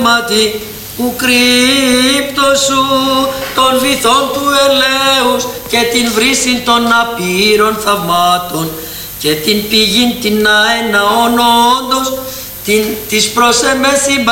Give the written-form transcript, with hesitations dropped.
πνεύματι ου κρύπτωσου των βυθών του ελέους και την βρύσιν των απείρων θαυμάτων και την πηγήν την αέναον όντως της προς εμέ